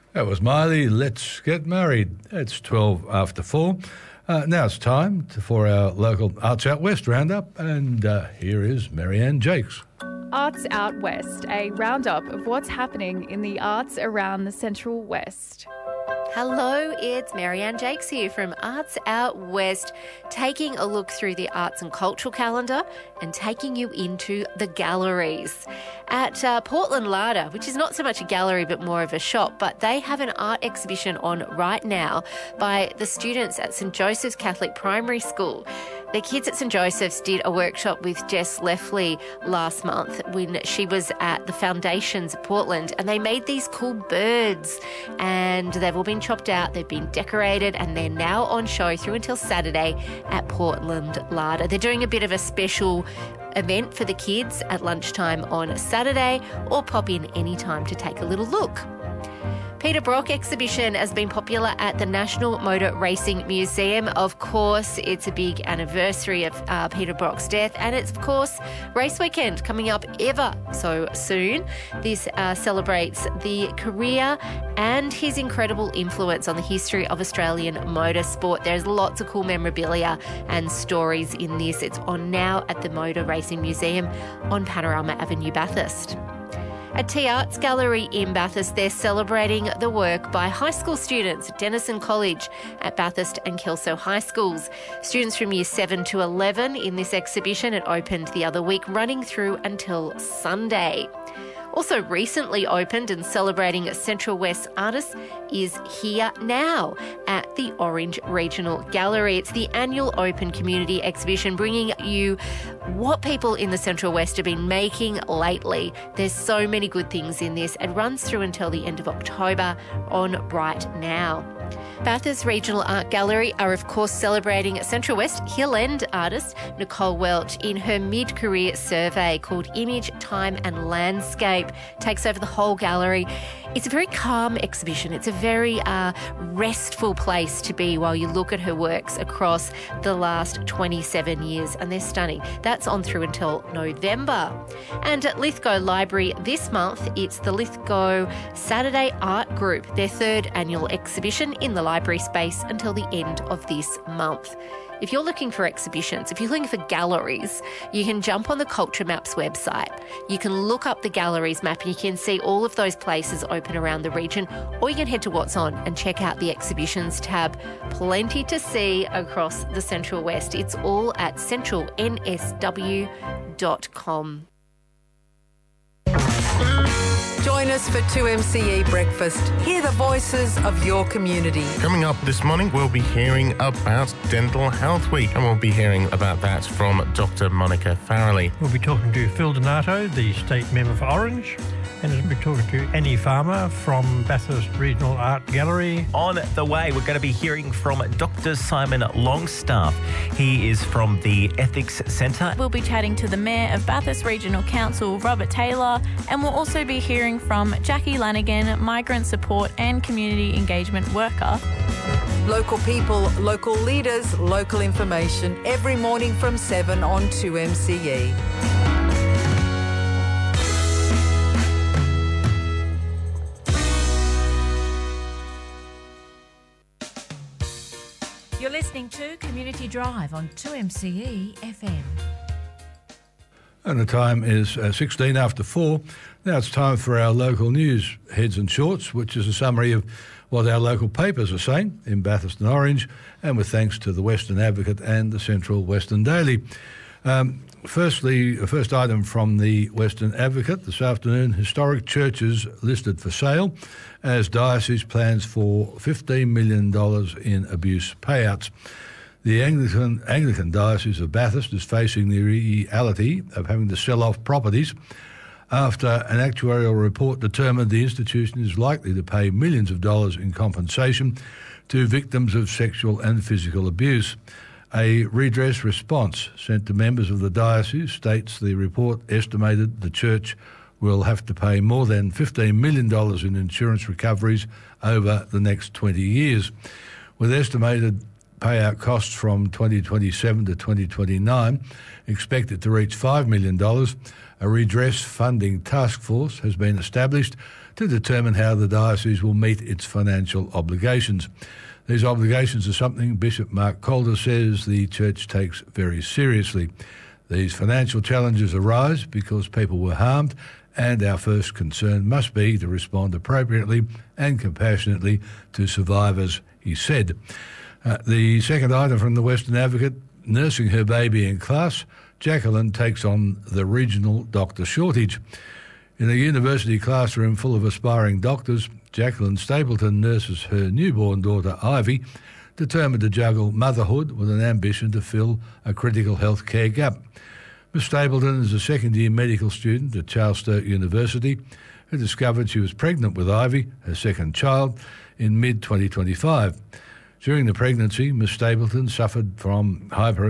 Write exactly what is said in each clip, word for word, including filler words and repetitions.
That was Miley. Let's get married. It's twelve after four. Uh, now it's time to, for our local Arts Out West roundup, and uh, here is Marianne Jakes. Arts Out West, a roundup of what's happening in the arts around the Central West. Hello, it's Marianne Jakes here from Arts Out West, taking a look through the arts and cultural calendar and taking you into the galleries. At uh, Portland Larder, which is not so much a gallery but more of a shop, but they have an art exhibition on right now by the students at St Joseph's Catholic Primary School. The kids at St Joseph's did a workshop with Jess Leffley last month when she was at the Foundations at Portland, and they made these cool birds, and they've all been chopped out, they've been decorated, and they're now on show through until Saturday at Portland Larder. They're doing a bit of a special event for the kids at lunchtime on Saturday, or pop in anytime to take a little look. Peter Brock exhibition has been popular at the National Motor Racing Museum. Of course, it's a big anniversary of uh, Peter Brock's death, and it's, of course, race weekend coming up ever so soon. This uh, celebrates the career and his incredible influence on the history of Australian motorsport. There's lots of cool memorabilia and stories in this. It's on now at the Motor Racing Museum on Panorama Avenue, Bathurst. At T Arts Gallery in Bathurst, they're celebrating the work by high school students at Denison College at Bathurst and Kelso High Schools. Students from year seven to eleven in this exhibition. It opened the other week, running through until Sunday. Also recently opened and celebrating Central West artists is Here Now at the Orange Regional Gallery. It's the annual open community exhibition bringing you what people in the Central West have been making lately. There's so many good things in this. It runs through until the end of October on Right Now. Bathurst Regional Art Gallery are, of course, celebrating Central West Hill End artist Nicole Welch in her mid-career survey called Image, Time and Landscape. Takes over the whole gallery. It's a very calm exhibition. It's a very uh, restful place to be while you look at her works across the last twenty-seven years, and they're stunning. That's on through until November. And at Lithgow Library this month, it's the Lithgow Saturday Art Group, their third annual exhibition in the library space until the end of this month. If you're looking for exhibitions, if you're looking for galleries, you can jump on the Culture Maps website. You can look up the galleries map and you can see all of those places open around the region, or you can head to What's On and check out the exhibitions tab. Plenty to see across the Central West. It's all at central n s w dot com. Join us for two M C E Breakfast. Hear the voices of your community. Coming up this morning, we'll be hearing about Dental Health Week, and we'll be hearing about that from Doctor Monica Farrelly. We'll be talking to Phil Donato, the State Member for Orange, and we'll be talking to Annie Farmer from Bathurst Regional Art Gallery. On the way, we're going to be hearing from Doctor Simon Longstaff. He is from the Ethics Centre. We'll be chatting to the Mayor of Bathurst Regional Council, Robert Taylor, and we'll also be hearing from Jackie Lanigan, Migrant Support and Community Engagement Worker. Local people, local leaders, local information every morning from seven on two M C E. You're listening to Community Drive on two M C E F M. And the time is uh, sixteen after four. Now it's time for our local news heads and shorts, which is a summary of what our local papers are saying in Bathurst and Orange, and with thanks to the Western Advocate and the Central Western Daily. Um, firstly, the first item from the Western Advocate this afternoon: historic churches listed for sale as diocese plans for fifteen million dollars in abuse payouts. The Anglican, Anglican Diocese of Bathurst is facing the reality of having to sell off properties after an actuarial report determined the institution is likely to pay millions of dollars in compensation to victims of sexual and physical abuse. A redress response sent to members of the diocese states the report estimated the church will have to pay more than fifteen million dollars in insurance recoveries over the next twenty years, with estimated payout costs from twenty twenty-seven to twenty twenty-nine expected to reach five million dollars. A redress funding task force has been established to determine how the diocese will meet its financial obligations. These obligations are something Bishop Mark Calder says the Church takes very seriously. These financial challenges arise because people were harmed, and our first concern must be to respond appropriately and compassionately to survivors, he said. Uh, the second item from the Western Advocate, nursing her baby in class, Jacqueline takes on the regional doctor shortage. In a university classroom full of aspiring doctors, Jacqueline Stapleton nurses her newborn daughter Ivy, determined to juggle motherhood with an ambition to fill a critical health care gap. Miss Stapleton is a second-year medical student at Charles Sturt University who discovered she was pregnant with Ivy, her second child, in mid twenty twenty-five. During the pregnancy, Miss Stapleton suffered from hyper,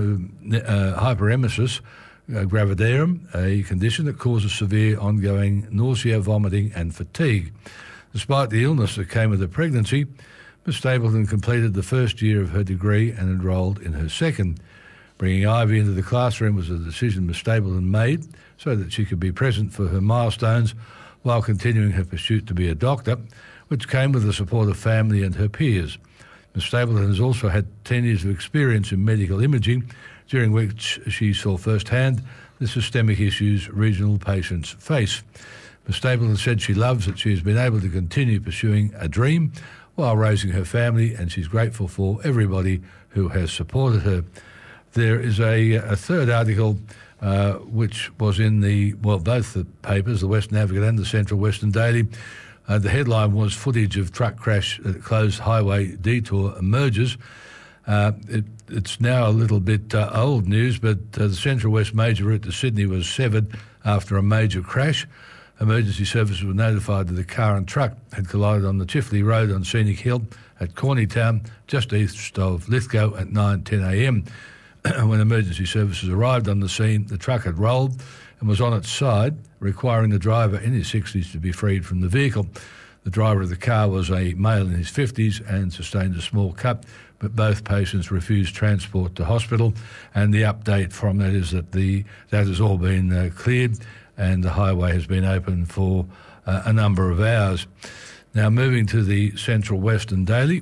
uh, hyperemesis uh, gravidarum, a condition that causes severe ongoing nausea, vomiting and fatigue. Despite the illness that came with the pregnancy, Miss Stapleton completed the first year of her degree and enrolled in her second. Bringing Ivy into the classroom was a decision Miss Stapleton made so that she could be present for her milestones while continuing her pursuit to be a doctor, which came with the support of family and her peers. Miss Stapleton has also had ten years of experience in medical imaging, during which she saw firsthand the systemic issues regional patients face. Miss Stapleton said she loves that she has been able to continue pursuing a dream while raising her family, and she's grateful for everybody who has supported her. There is a, a third article uh, which was in the, well, both the papers, the Western Advocate and the Central Western Daily. Uh, the headline was footage of truck crash at closed highway detour emerges. Uh, it, it's now a little bit uh, old news, but uh, the Central West major route to Sydney was severed after a major crash. Emergency services were notified that the car and truck had collided on the Chifley Road on Scenic Hill at Corneytown, just east of Lithgow at nine ten a m. When emergency services arrived on the scene, the truck had rolled and was on its side, requiring the driver in his sixties to be freed from the vehicle. The driver of the car was a male in his fifties and sustained a small cut, but both patients refused transport to hospital, and the update from that is that the that has all been uh, cleared and the highway has been open for uh, a number of hours. Now, moving to the Central Western Daily.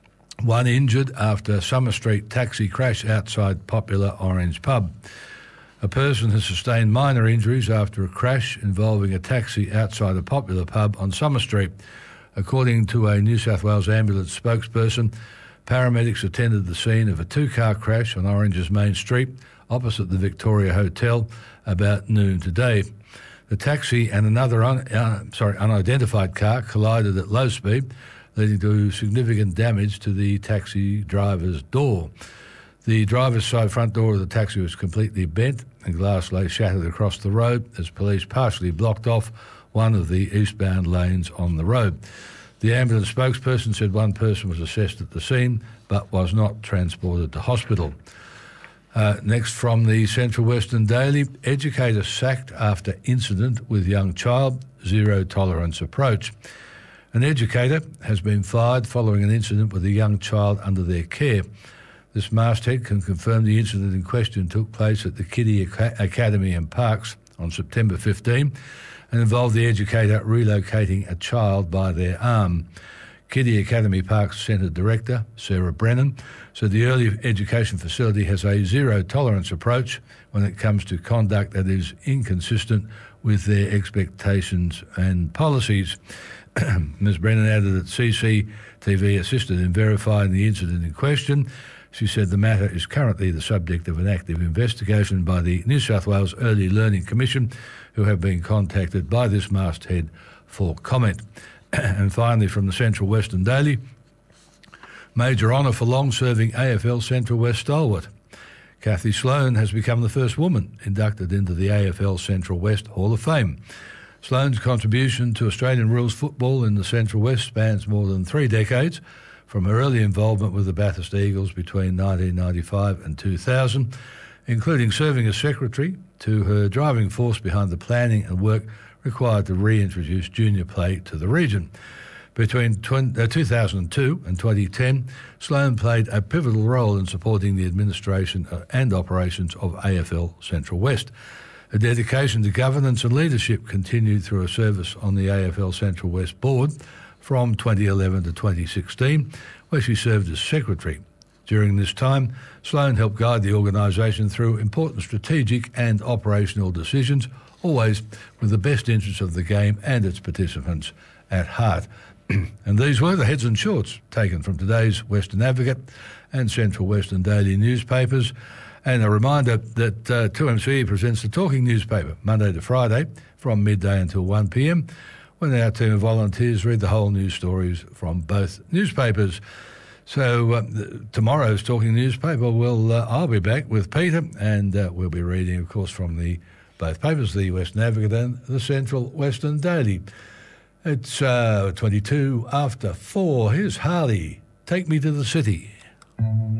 One injured after Summer Street taxi crash outside popular Orange pub. A person has sustained minor injuries after a crash involving a taxi outside a popular pub on Summer Street. According to a New South Wales ambulance spokesperson, paramedics attended the scene of a two-car crash on Orange's main street opposite the Victoria Hotel about noon today. The taxi and another un- uh, sorry, unidentified car collided at low speed, leading to significant damage to the taxi driver's door. The driver's side front door of the taxi was completely bent and glass lay shattered across the road as police partially blocked off one of the eastbound lanes on the road. The ambulance spokesperson said one person was assessed at the scene but was not transported to hospital. Uh, next from the Central Western Daily, educator sacked after incident with young child, zero tolerance approach. An educator has been fired following an incident with a young child under their care. This masthead can confirm the incident in question took place at the Kiddie Academy and Parks on September fifteenth and involved the educator relocating a child by their arm. Kiddie Academy Parks Centre Director, Sarah Brennan, said the early education facility has a zero-tolerance approach when it comes to conduct that is inconsistent with their expectations and policies. Miz Brennan added that C C T V assisted in verifying the incident in question. She said the matter is currently the subject of an active investigation by the New South Wales Early Learning Commission, who have been contacted by this masthead for comment. And finally, from the Central Western Daily, major honour for long-serving A F L Central West stalwart. Kathy Sloan has become the first woman inducted into the A F L Central West Hall of Fame. Sloan's contribution to Australian rules football in the Central West spans more than three decades, from her early involvement with the Bathurst Eagles between nineteen ninety-five and two thousand, including serving as secretary, to her driving force behind the planning and work required to reintroduce junior play to the region. Between two thousand two and twenty ten, Sloan played a pivotal role in supporting the administration and operations of A F L Central West. A dedication to governance and leadership continued through a service on the A F L Central West Board from twenty eleven to twenty sixteen, where she served as secretary. During this time, Sloan helped guide the organisation through important strategic and operational decisions, always with the best interests of the game and its participants at heart. And these were the heads and shorts taken from today's Western Advocate and Central Western Daily newspapers. And a reminder that uh, two M C E presents the Talking Newspaper Monday to Friday from midday until one p m, when our team of volunteers read the whole news stories from both newspapers. So uh, tomorrow's Talking Newspaper, will uh, I'll be back with Peter, and uh, we'll be reading, of course, from the both papers, the Western Advocate and the Central Western Daily. It's uh, twenty-two after four. Here's Harley, Take Me to the City.